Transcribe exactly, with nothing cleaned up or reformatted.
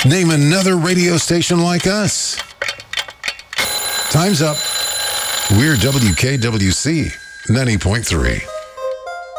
Name another radio station like us. Time's up. We're W K W C ninety point three.